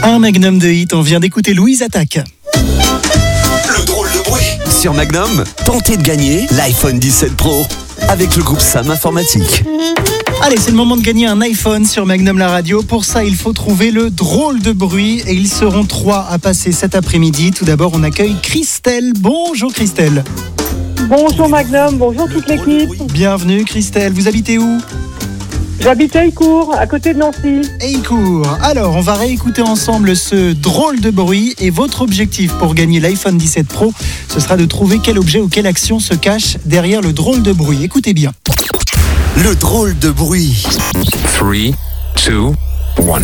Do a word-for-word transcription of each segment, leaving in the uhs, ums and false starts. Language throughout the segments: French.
Un magnum de hit, on vient d'écouter Louise Attaque. Le drôle de bruit. Sur Magnum, tentez de gagner l'iPhone dix-sept Pro avec le groupe Sam Informatique. Allez, c'est le moment de gagner un iPhone sur Magnum la radio. Pour ça, il faut trouver le drôle de bruit et ils seront trois à passer cet après-midi. Tout d'abord, on accueille Christelle. Bonjour Christelle. Bonjour Magnum, bonjour toute l'équipe. Bienvenue Christelle, vous habitez où ? J'habite à Écourt, à côté de Nancy. Écourt. Alors, on va réécouter ensemble ce drôle de bruit et votre objectif pour gagner l'iPhone dix-sept Pro, ce sera de trouver quel objet ou quelle action se cache derrière le drôle de bruit. Écoutez bien. Le drôle de bruit. trois, deux, un.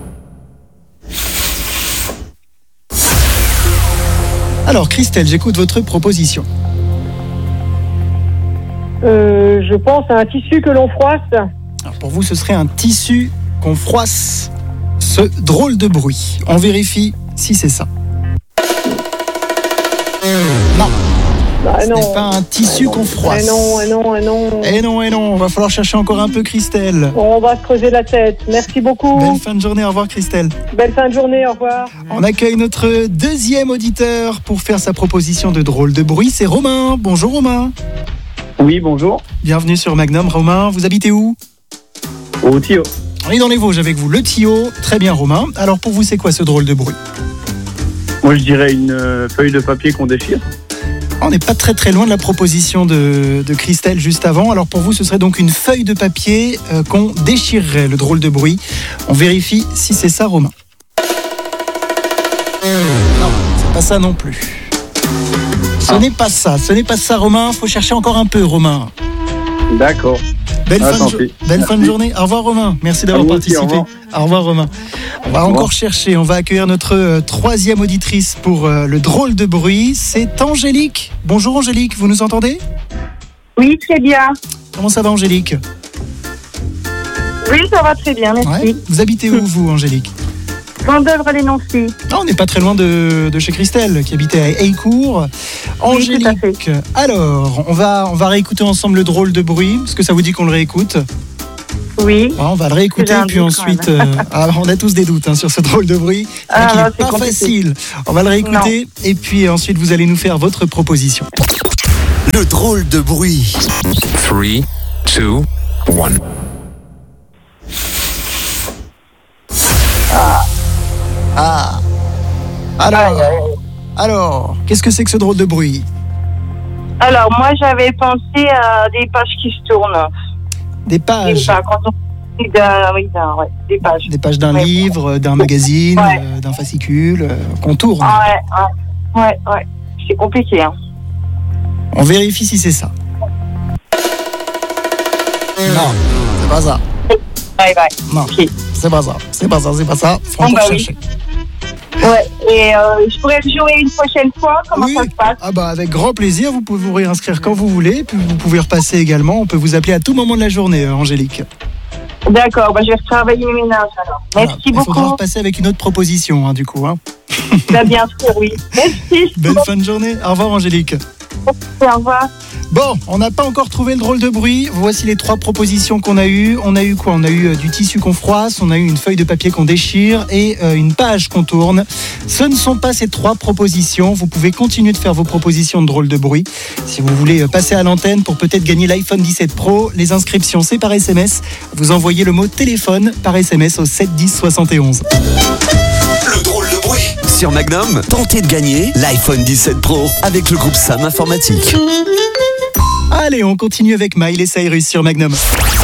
Alors Christelle, j'écoute votre proposition. Euh, je pense à un tissu que l'on froisse. Alors pour vous, ce serait un tissu qu'on froisse. Ce drôle de bruit. On vérifie si c'est ça. Non. Bah, Ce non. n'est pas un tissu qu'on froisse. Eh non, eh non, eh non. Eh non, eh non. Va falloir chercher encore un peu Christelle. On va se creuser la tête. Merci beaucoup. Belle fin de journée. Au revoir Christelle. Belle fin de journée, au revoir. On accueille notre deuxième auditeur pour faire sa proposition de drôle de bruit. C'est Romain. Bonjour Romain. Oui, bonjour. Bienvenue sur Magnum. Romain, vous habitez où ? Au Tio. On est dans les Vosges avec vous. Le Tio. Très bien Romain. Alors pour vous, c'est quoi ce drôle de bruit ? Moi, je dirais une euh, feuille de papier qu'on déchire. On n'est pas très très loin de la proposition de, de Christelle juste avant. Alors pour vous, ce serait donc une feuille de papier euh, qu'on déchirerait, le drôle de bruit. On vérifie si c'est ça, Romain. Non, c'est pas ça non plus. Ce n'est pas ça, ce n'est pas ça, Romain. Faut chercher encore un peu, Romain. D'accord. Belle, Ah, fin, tant de jo- pis. belle fin de journée. Au revoir, Romain. Merci d'avoir À vous aussi, participé. au revoir. Au revoir, Romain. On va Au revoir. encore chercher. On va accueillir notre euh, troisième auditrice pour euh, le drôle de bruit. C'est Angélique. Bonjour, Angélique. Vous nous entendez ? Oui, très bien. Comment ça va, Angélique ? Oui, ça va très bien, merci. Ouais. Vous habitez où, vous, Angélique ? Vendœuvre les Nancy. Ah, on n'est pas très loin de, de chez Christelle, qui habitait à Écourt. Angélique, tout à fait. alors, on va, on va réécouter ensemble le drôle de bruit. Est-ce que ça vous dit qu'on le réécoute ? Oui. Ah, on va le réécouter, J'ai un puis doute, ensuite... quand même. euh, ah, on a tous des doutes hein, sur ce drôle de bruit. C'est vrai Ah, qu'il bah, est c'est pas compliqué. facile. On va le réécouter, et puis ensuite, vous allez nous faire votre proposition. Le drôle de bruit. trois, deux, un. Ah Alors, alors qu'est-ce que c'est que ce drôle de bruit ? Alors, moi, j'avais pensé à des pages qui se tournent. Des Des pages pages, quand on... d'un, oui, d'un, ouais, des pages. Des pages d'un Ouais. livre, d'un magazine, Ouais. euh, d'un fascicule, euh, qu'on tourne. Ouais, ouais, ouais, ouais. C'est compliqué, hein. On vérifie si c'est ça. Non, c'est pas ça. Ouais, ouais. Non, Ok. c'est pas ça. C'est pas ça, c'est pas ça. Faut Ah encore bah oui. chercher. Ouais, et euh, je pourrais jouer une prochaine fois. Comment Oui. ça se passe? Ah bah avec grand plaisir, vous pouvez vous réinscrire quand vous voulez, puis vous pouvez repasser également. On peut vous appeler à tout moment de la journée, euh, Angélique. D'accord, bah, je vais retravailler mes ménages alors. Voilà. Merci Il faudra beaucoup. repasser avec une autre proposition, hein, du coup. Hein. Bah, bien sûr, oui. Merci. Belle fin de journée. Au revoir, Angélique. Au revoir. Bon, on n'a pas encore trouvé le drôle de bruit. Voici les trois propositions qu'on a eues. On a eu quoi ? On a eu euh, du tissu qu'on froisse, on a eu une feuille de papier qu'on déchire et euh, une page qu'on tourne. Ce ne sont pas ces trois propositions. Vous pouvez continuer de faire vos propositions de drôle de bruit. Si vous voulez euh, passer à l'antenne pour peut-être gagner l'iPhone dix-sept Pro, les inscriptions, c'est par S M S. Vous envoyez le mot téléphone par S M S au sept dix soixante et onze. Le drôle de bruit. Sur Magnum, tentez de gagner l'iPhone dix-sept Pro avec le groupe Sam Informatique. Allez, on continue avec Miley Cyrus sur Magnum.